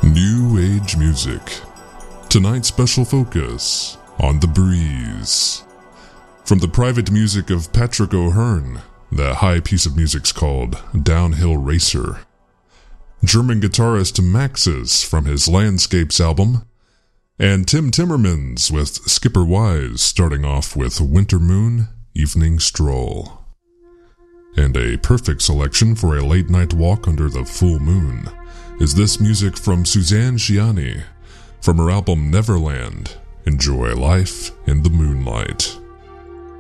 New Age music. Tonight's special focus on The Breeze. From the private music of Patrick O'Hearn, the high piece of music's called Downhill Racer. German guitarist Maxis from his Landscapes album, and Tim Timmermans with Skipper Wise starting off with Winter Moon, Evening Stroll. And a perfect selection for a late night walk under the full moon is this music from Suzanne Ciani from her album Neverland, Enjoy Life in the Moonlight.